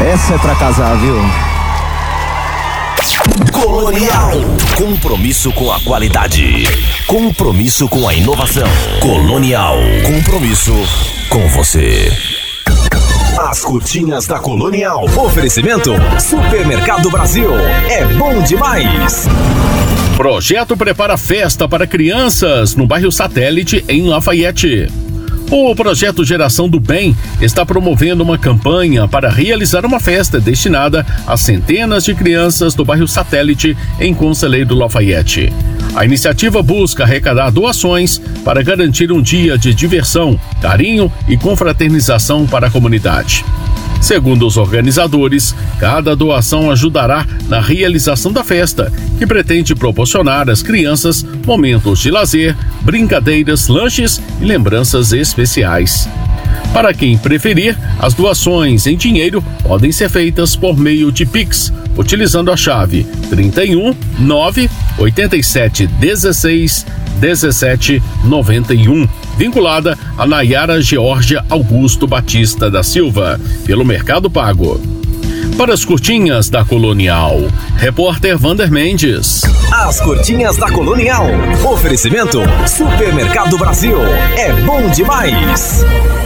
Essa é pra casar, viu? Colonial. Compromisso com a qualidade. Compromisso com a inovação. Colonial. Compromisso com você. As curtinhas da Colonial. Oferecimento Supermercado Brasil. É bom demais. Projeto prepara festa para crianças no bairro Satélite, em Lafayette. O projeto Geração do Bem está promovendo uma campanha para realizar uma festa destinada a centenas de crianças do bairro Satélite, em Conselheiro Lafayette. A iniciativa busca arrecadar doações para garantir um dia de diversão, carinho e confraternização para a comunidade. Segundo os organizadores, cada doação ajudará na realização da festa, que pretende proporcionar às crianças momentos de lazer, brincadeiras, lanches e lembranças especiais. Para quem preferir, as doações em dinheiro podem ser feitas por meio de Pix, utilizando a chave 31 9 87 16 17 91, vinculada a Nayara Georgia Augusto Batista da Silva, pelo Mercado Pago. Para as curtinhas da Colonial, repórter Vander Mendes. As curtinhas da Colonial. Oferecimento Supermercado Brasil. É bom demais.